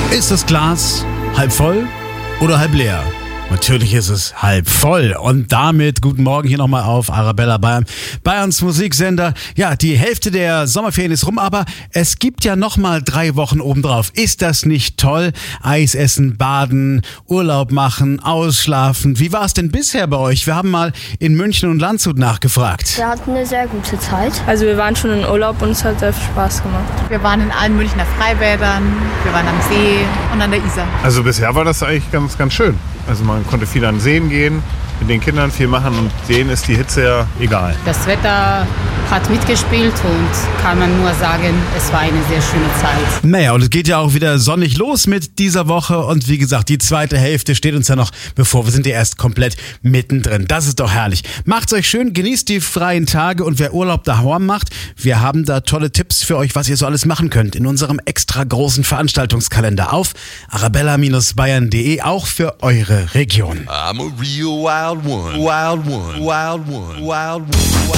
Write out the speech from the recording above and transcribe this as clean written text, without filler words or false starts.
Ist das Glas halb voll oder halb leer? Natürlich ist es halb voll. Und damit guten Morgen hier nochmal auf Arabella Bayern, Bayerns Musiksender. Ja, die Hälfte der Sommerferien ist rum, aber es gibt ja nochmal 3 Wochen obendrauf. Ist das nicht toll? Eis essen, baden, Urlaub machen, ausschlafen. Wie war es denn bisher bei euch? Wir haben mal in München und Landshut nachgefragt. Wir hatten eine sehr gute Zeit. Also wir waren schon in Urlaub und es hat sehr viel Spaß gemacht. Wir waren in allen Münchner Freibädern, wir waren am See und an der Isar. Also bisher war das eigentlich ganz schön. Also man konnte viel an Seen gehen, mit den Kindern viel machen und denen ist die Hitze ja egal. Das Wetter hat mitgespielt und kann man nur sagen, es war eine sehr schöne Zeit. Naja, und es geht ja auch wieder sonnig los mit dieser Woche und wie gesagt, die zweite Hälfte steht uns ja noch bevor. Wir sind ja erst komplett mittendrin. Das ist doch herrlich. Macht's euch schön, genießt die freien Tage und wer Urlaub daheim macht, wir haben da tolle Tipps für euch, was ihr so alles machen könnt in unserem extra großen Veranstaltungskalender auf arabella-bayern.de, auch für eure Region. I'm a real wild one, wild one, wild one, wild one.